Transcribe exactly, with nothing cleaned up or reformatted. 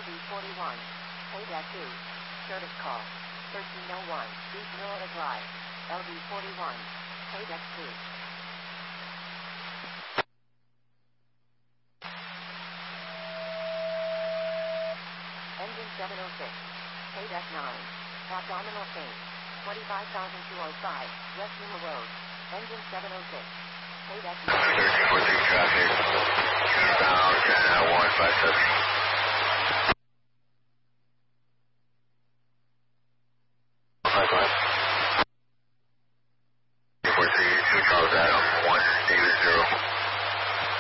L V forty-one. Paydeck two. Service call. thirteen oh one. East Nora Drive. L V forty-one. Paydeck two. Engine seven oh six. Paydeck nine. Abdominal pain. twenty-five thousand two oh five. West Yuma Road. Engine seven oh six. Paydeck nine. thirteen forty-three traffic. Down, one five seven.